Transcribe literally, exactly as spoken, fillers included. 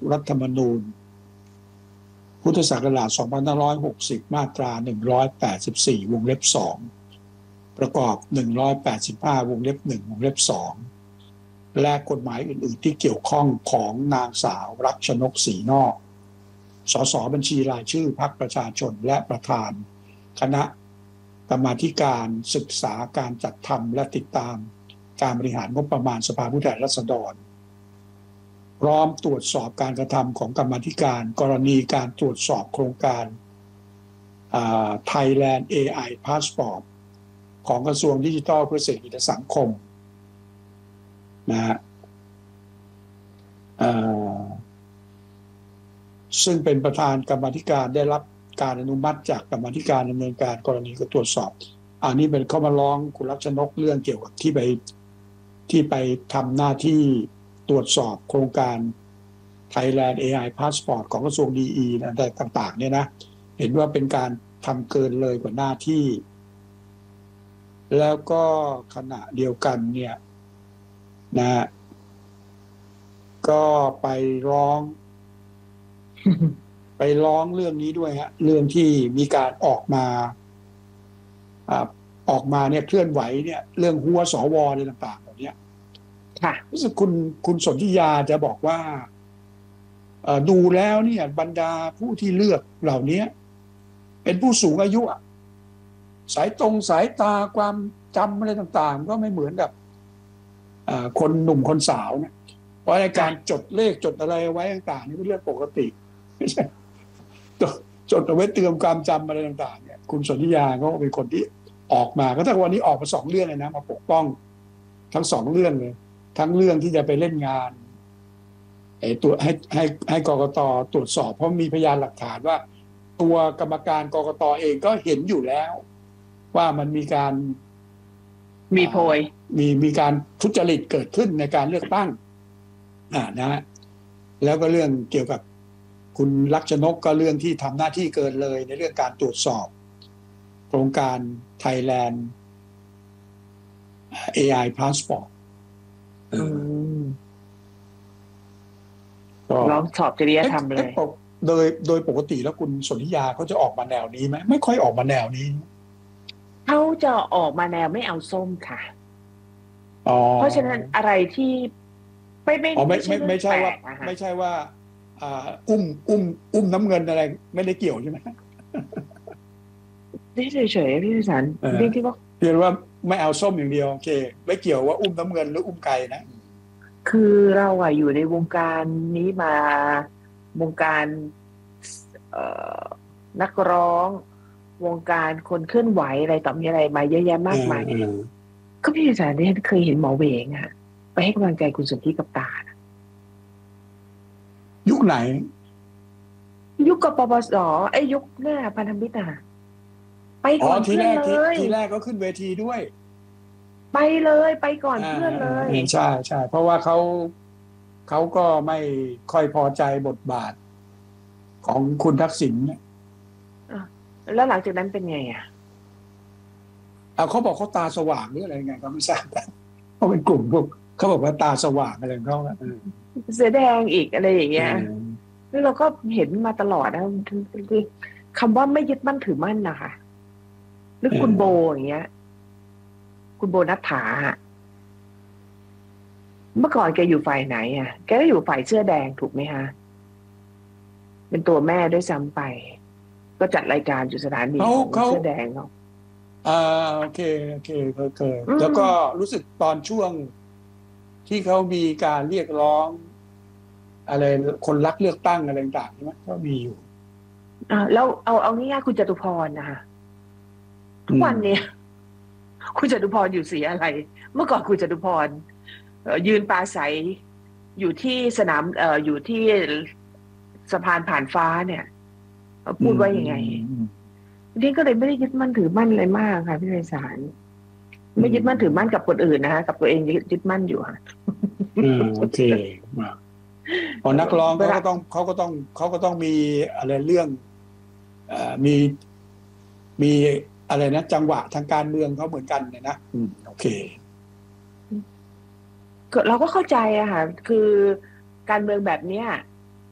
รัฐธรรมนูญพุทธศักราชสองพันห้าร้อยหกสิบมาตราหนึ่งร้อยแปดสิบสี่วงเล็บสองประกอบหนึ่งร้อยแปดสิบห้าวงเล็บหนึ่งวงเล็บสองและกฎหมายอื่นๆที่เกี่ยวข้องของนางสาวรัชนกศรีนอกสสบัญชีรายชื่อพรรคประชาชนและประธานคณะกรรมาธิการศึกษาการจัดทำและติดตามการบริหารงบประมาณสภาผู้แทนราษฎรพร้อมตรวจสอบการกระทำของกรรมาธิการกรณีการตรวจสอบโครงการ Thailand เอ ไอ Passport ของกระทรวงดิจิทัลเพื่อเศรษฐกิจและสังคมนะฮะซึ่งเป็นประธานกรรมาธิการได้รับการอนุมัติจากกรรมาธิการดำเนินการกรณีการตรวจสอบอันนี้เป็นเข้ามาร้องคุณรัชนกเรื่องเกี่ยวกับที่ไปที่ไปทำหน้าที่ตรวจสอบโครงการ Thailand เอ ไอ Passport ของกระทรวงดีอีอะไรต่างๆเนี่ยนะเห็นว่าเป็นการทำเกินเลยกว่าหน้าที่แล้วก็ขณะเดียวกันเนี่ยนะก็ไปร้อง ไปร้องเรื่องนี้ด้วยฮะเรื่องที่มีการออกมาอ่าออกมาเนี่ยเคลื่อนไหวเนี่ยเรื่องหัวสวอะไรต่างๆเหล่านี้ค่ะรู้สึกคุณคุณสนธิยาจะบอกว่าดูแล้วเนี่ยบรรดาผู้ที่เลือกเหล่านี้เป็นผู้สูงอายุสายตรงสายตาความจำอะไรต่างๆก็ไม่เหมือนกับคนหนุ่มคนสาวเนี่ยเพราะในการจดเลขจดอะไรไว้ต่างๆนี่เป็นเรื่องปกติไม่ใช่จดเอาไว้เตือนความจำอะไรต่างๆเนี่ยคุณสนธิยาก็เป็นคนที่ออกมาก็ถ้าวันนี้ออกมาสองเรื่องเลยนะมาปกป้องทั้งสองเรื่องเลยทั้งเรื่องที่จะไปเล่นงานไอ้ตัวให้ให้ให้กกต.ตรวจสอบเพราะมีพยานหลักฐานว่าตัวกรรมการกกต.เองก็เห็นอยู่แล้วว่ามันมีการมีโพยมีมีการทุจริตเกิดขึ้นในการเลือกตั้งอ่านะแล้วก็เรื่องเกี่ยวกับคุณลักษณกก็เรื่องที่ทำหน้าที่เกินเลยในเรื่องการตรวจสอบโครงการ Thailand เอ ไอ Passport ร้องสอบจริยธรรมเลยโดยโดยปกติแล้วคุณสนธิยาเขาจะออกมาแนวนี้ไหมไม่ค่อยออกมาแนวนี้เขาจะออกมาแนวไม่เอาส้มค่ะเพราะฉะนั้นอะไรที่ไม่ไม่ไม่ไม่ไม่ใช่ว่าไม่ใช่ว่าอุ้มอุ้มอุ้มน้ำเงินอะไรไม่ได้เกี่ยวใช่ไหมได้เฉยๆพี่พิสารเรียกที่ว่าเรียกว่าไม่เอาส้มอย่างเดียวโอเคไม่เกี่ยวว่าอุ้มน้ำเงินหรืออุ้มไก่นะคือเราอะอยู่ในวงการนี้มาวงการนักร้องวงการคนเคลื่อนไหวอะไรต่อมีอะไรมาเยอะแยะมากมายก็พี่พิสารเนี่ยเคยเห็นหมอเวงอะไปให้กำลังใจคุณสนธิกับตายุคไหนยุคกปปสไอ้ยุคเนี่ยพันธมิตรอ่ะไปก่อนเพื่อนเลยทีแรกก็ขึ้นเวทีด้วยไปเลยไปก่อนเพื่อนเลยใช่ใช่เพราะว่าเขาเขาก็ไม่ค่อยพอใจบทบาทของคุณทักษิณเนี่ยแล้วหลังจากนั้นเป็นไงอ่ะเอาเขาบอกเขาตาสว่างหรืออะไรไงเขาไม่ทราบแต่เขาเป็นกลุ่มพวกเขาบอกว่าตาสว่างอะไรของเขาเสื้อแดงอีกอะไรอย่างเงี้ยแล้วเราก็เห็นมาตลอดนะคือคำว่าไม่ยึดมั่นถือมั่นนะคะหรือคุณโบอย่างเงี้ยคุณโบนัฐฐาเมื่อก่อนแกอยู่ฝ่ายไหนอ่ะแกก็อยู่ฝ่ายเสื้อแดงถูกไหมฮะเป็นตัวแม่ด้วยซ้ำไปก็จัดรายการอยู่สถานีของเสื้อแดงเนาะอ่าโอเคโอเคเคยแล้วก็รู้สึกตอนช่วงที่เขามีการเรียกร้องอะไรคนรักเลือกตั้งอะไรต่างๆใช่ไหมก็มีอยู่อ่าแล้วเอาเอาง่ายๆคุณจตุพรนะคะทุกวันนี้คุณจตุพรอยู่สีอะไรเมื่อก่อนคุณจตุพรยืนปราศัยอยู่ที่สนามเอ่ออยู่ที่สะพานผ่านฟ้าเนี่ยพูดว่ายังไงนี่ก็เลยไม่ได้ยึดมั่นถือมั่นอะไรมากค่ะพี่ไพศาลไม่ยึดมั่นถือมั่นกับคนอื่นนะคะกับตัวเองยึดมั่นอยู่ค่ะอืมโอเคพอนักร้องเขาก็ต้องเขาก็ต้องเขาก็ต้องมีอะไรเรื่องเอ่อมีมีอะไรนะจังหวะทางการเมืองเขาเหมือนกันเนี่ยนะอืมโอเคเราก็เข้าใจอะค่ะคือการเมืองแบบเนี้ย